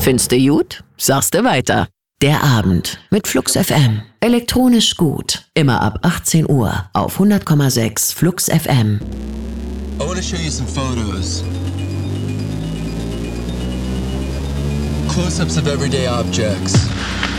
Findest du gut? Sagst du weiter. Der Abend mit Flux FM. Elektronisch gut. Immer ab 18 Uhr auf 100,6 Flux FM. I want to show you some photos. Close-ups of everyday objects.